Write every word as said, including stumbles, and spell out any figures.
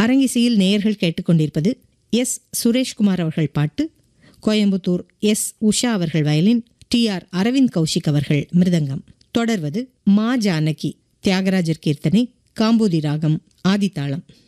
அரங்கிசையில் நேயர்கள் கேட்டுக்கொண்டிருப்பது எஸ் சுரேஷ்குமார் அவர்கள் பாட்டு, கோயம்புத்தூர் எஸ் உஷா அவர்கள் violin, D R Aravind Kaushik அவர்கள் மிருதங்கம். தொடர்வது மா ஜானகி, தியாகராஜர் கீர்த்தனை, காம்போதி ராகம், ஆதித்தாளம்.